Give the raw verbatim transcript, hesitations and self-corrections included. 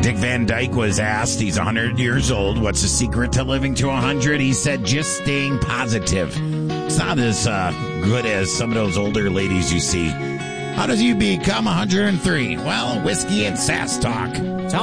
Dick Van Dyke was asked, he's one hundred years old, what's the secret to living to one hundred? He said, just staying positive. It's not as uh, good as some of those older ladies you see. How does you become one hundred three? Well, whiskey and sass talk.